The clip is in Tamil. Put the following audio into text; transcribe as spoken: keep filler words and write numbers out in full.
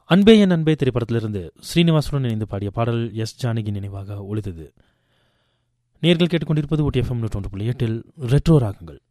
அன்பே என் அன்பே திரைப்படத்திலிருந்து ஸ்ரீனிவாசுடன் இணைந்து பாடிய பாடல் எஸ் ஜானகி நினைவாக ஒலித்தது. நேர்கள் கேட்டுக்கொண்டிருப்பது ஊட்டி எஃப்எம் நூற்றி ஒன்று புள்ளி எட்டில் ரெட்ரோ ராகங்கள்.